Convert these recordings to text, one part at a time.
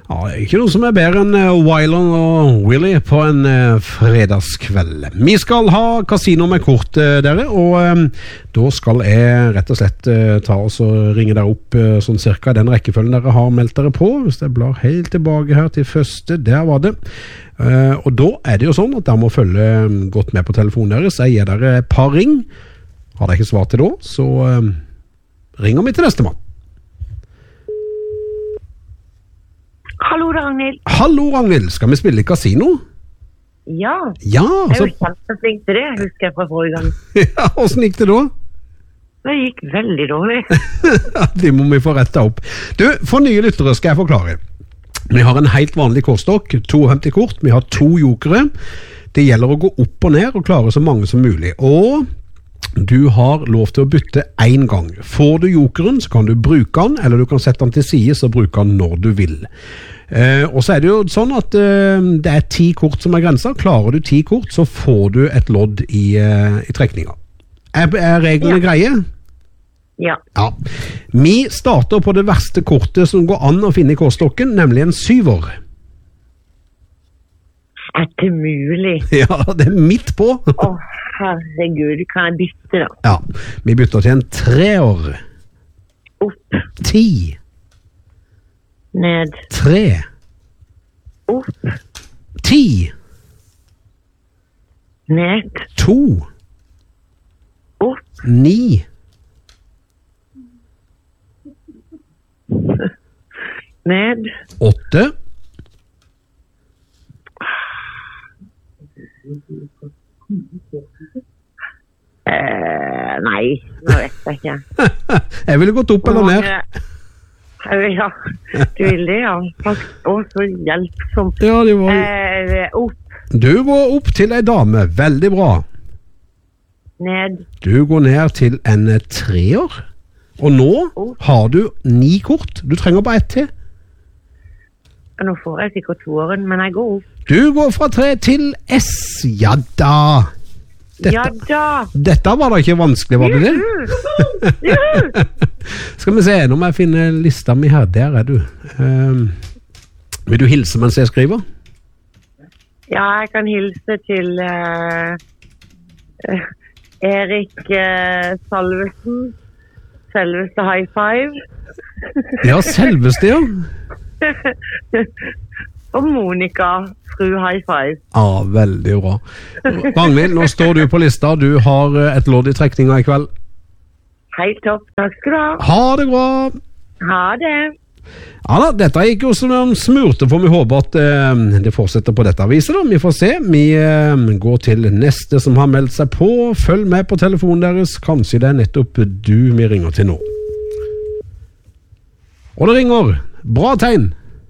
Ja, det er ikke noe som er bedre enn Wyland og Willy på en fredagskveld. Vi skal ha kasino med kort, dere, og da skal jeg rett og slett ta oss og ringe dere opp sånn cirka i den rekkefølgen dere har meldt dere på. Hvis jeg blar helt tilbake her til første, der var det. Og da er det jo sånn at dere må følge godt med på telefonen deres. Jeg gir dere et par ring. Har dere ikke svar til da, så ringer vi til neste mann. Hallo, Ragnhild. Hallo, Ragnhild. Skal vi spille i kasino? Ja. Ja, Jeg er jo kjempeflink til det, husker jeg fra forrige gang. Ja, hvordan gikk det da? Det gikk veldig dårlig. Det må vi få rettet opp. Du, for nye lyttere skal jeg forklare. Vi har en helt vanlig kortstokk, 52 kort, vi har 2 jokere. Det gjelder å gå opp og ned og klare så mange som mulig. Og du har lov til å bytte 1 gang. Får du jokeren, så kan du bruke den, eller du kan sette den til side, så bruke den når du vil. Og så er det jo sånn at det er 10 kort som er grensa. Klarer du 10 kort, så får du et lodd i trekninga. Er reglene greie? Ja. Ja. Vi starter på det verste kortet som går an å finne i kortstokken, nemlig en 7-er. Er det mulig? Ja, det er midt på. Herregud, kan jeg bytte da? Ja, vi bytter til en 3-er. Opp. 10. Ned. 3. Opp. 10. Ned. 2. Opp. 9. Ned. 8. Nei, nå vet jeg ikke. Jeg ville gått opp eller ned. Ja, du vil det, ja. Takk, så hjelpsomt. Ja, det var... Opp. Du går opp til en dame, veldig bra. Ned. Du går ned til en 3-er. Og nå har du 9 kort. Du trenger bare 1 til. Nå får jeg sikkert 2-åren, men jeg går opp. Du går fra 3 til S. Ja da. Dette var da ikke vanskelig, var det det? Skal vi se, nå må jeg finne lista mi her. Der er du. Vil du hilse mens jeg skriver? Ja, jeg kan hilse til Erik Salvesen. Selveste high five. Ja, selveste, ja. Og Monika, fru high five. Ja, veldig bra. Ragnhild, nå står du på lista. Du har et lodd i trekninga i kveld. Helt topp. Takk skal du ha. Ha det bra. Ha det. Ja da, dette gikk jo som en smurte, for vi håper at det fortsetter på dette viset da. Vi får se. Vi går til neste som har meldt seg på. Følg med på telefonen deres. Kanskje det er nettopp du vi ringer til nå. Og det ringer. Bra tegn.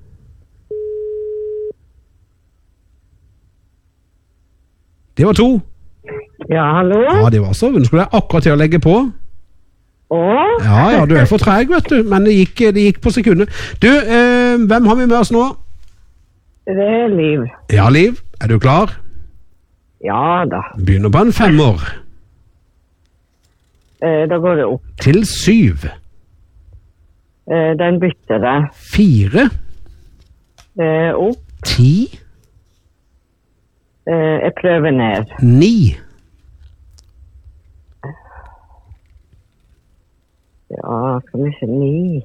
Det var 2. Ja, hallo? Ja, det var så. Hun skulle akkurat til å legge på. Ja, du er for treg, vet du. Men det gikk på sekundet. Du, hvem har vi med oss nå? Det er Liv. Ja, Liv. Er du klar? Ja da. Begynner på en 5-er. Da går det opp. Til 7. Den bytter det. 4. Opp. 10. Jeg prøver ned. 9. Ja, kan vi se 9.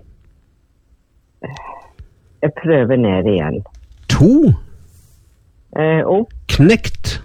Jeg prøver ned igjen. 2. Opp. Knekt.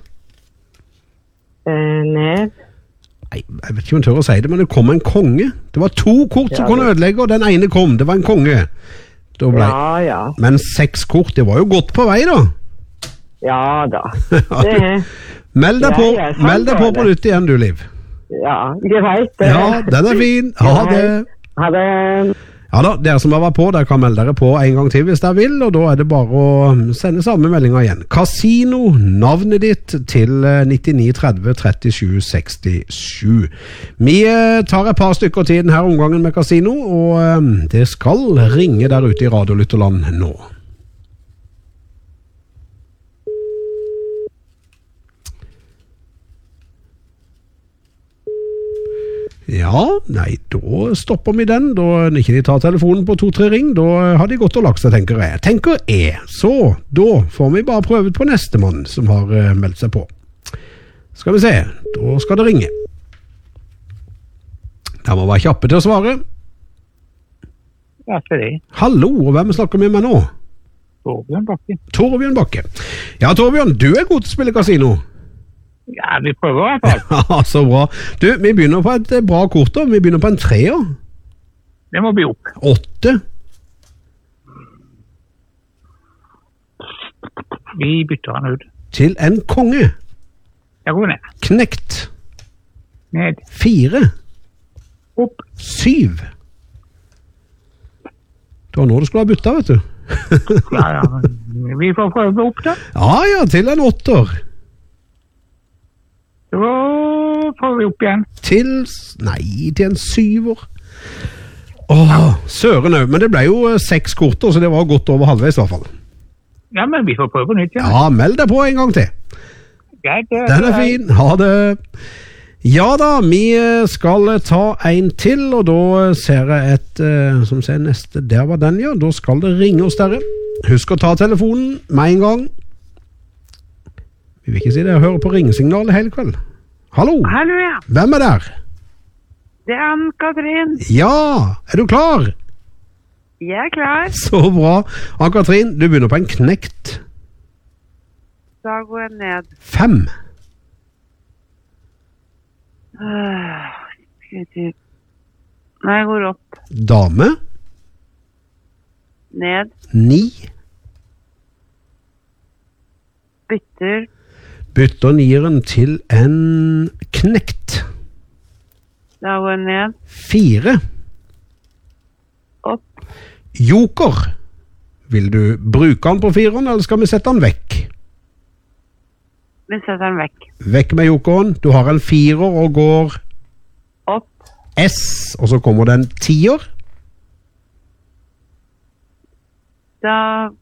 Ned. Nei, jeg vet ikke om jeg tør å si det, men det kom en konge. Det var 2 kort som kunne ødelegge, og den ene kom. Det var en konge. Ja. Men 6 kort, det var jo godt på vei da. Ja da. Meld deg på nytt igjen, du, Liv. Ja, greit. Ja, den er fin. Ha det. Ha det. Ja da, dere som har vært på, dere kan melde dere på en gang til hvis dere vil, og da er det bare å sende samme meldinga igjen. Kasino, navnet ditt til 9930 37 67. Vi tar et par stykker til denne omgangen med kasino, og det skal ringe der ute i radiolytterland nå. Ja, nei, da stopper vi den. Da ikke de tar telefonen på 2-3 ring, da har de gått og lagt seg, tenker jeg. Så, da får vi bare prøve på neste mann som har meldt seg på. Skal vi se, da skal det ringe. Da må være kjappe til å svare. Ja, for det. Hallo, og hvem snakker vi med nå? Torbjørn Bakke. Torbjørn Bakke. Ja, Torbjørn, du er god til å spille kasino. Ja, vi prøver i hvert fall. Ja, så bra. Du, vi begynner på et bra kort da. Vi begynner på en 3. Det må bli opp. 8. Vi bytter han ut. Til en konge. Jeg går ned. Knekt. Ned. 4. Opp. 7. Det var nå du skulle ha byttet, vet du. Ja. Vi får prøve opp da. Ja, til en 8. Så får vi opp igjen. Til en 7. Søren òg. Men det ble jo 6 korter, så det var godt over halvveis i hvert fall. Ja, men vi får prøve på nytt igjen. Ja, meld deg på en gang til. Greit, Den er fin. Ha det. Ja da, vi skal ta en til, og da ser jeg som ser neste, der var den, ja. Da skal det ringe hos dere. Husk å ta telefonen med en gang. Vi vil ikke si det, jeg hører på ringesignalet hele kveld. Hallo? Hallo, ja. Hvem er der? Det er Ann-Katrin. Ja, er du klar? Jeg er klar. Så bra. Ann-Katrin, du begynner på en knekt. Da går jeg ned. 5. Nei, jeg går opp. Dame. Ned. 9. Bytter. Bytter 9-eren til en knekt. Da går jeg ned. 4. Opp. Joker. Vil du bruke den på 4-eren, eller skal vi sette den vekk? Vi setter den vekk. Vekk med jokeren. Du har en 4 og går Opp. S, og så kommer det en 10. Da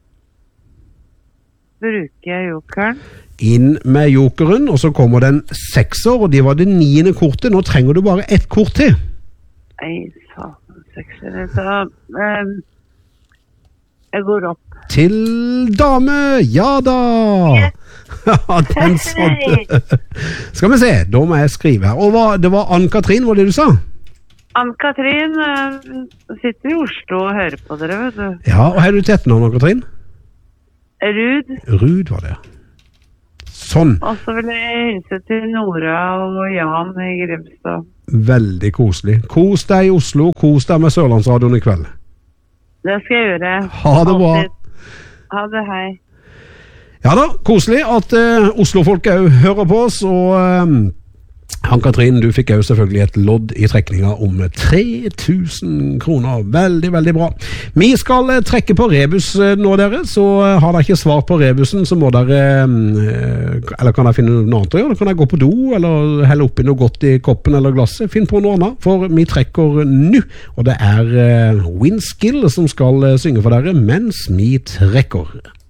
bruker jeg jokeren. Inn med jokeren, og så kommer det en 6, og det var det 9. kortet. Nå trenger du bare ett kort til. Nei, faen, 6. Da, jeg går opp. Til dame, ja da! Ja, den satt. Skal vi se, da må jeg skrive her. Og det var Ann-Katrin, var det du sa? Ann-Katrin sitter i Oslo og hører på dere, vet du. Ja, og har du til etternavn, Ann-Katrin? Rud. Rud var det. Sånn. Og så vil jeg hilse til Nora og Jan i Grimstad. Veldig koselig. Kos deg i Oslo, kos deg med Sørlandsradioen i kveld. Det skal jeg gjøre. Ha det bra. Ha det, hei. Ja da, koselig at Oslo-folk også hører på oss, og Ann-Katrin, du fikk jo selvfølgelig et lodd i trekninga om 3000 kroner. Veldig, veldig bra. Vi skal trekke på rebus nå, dere, så har dere ikke svar på rebusen, så må dere, eller kan jeg finne noe annet å gjøre, eller kan jeg gå på do, eller helle oppi noe godt i koppen eller glasset, finn på noe annet, for vi trekker nå, og det er Winskill som skal synge for dere, mens vi trekker.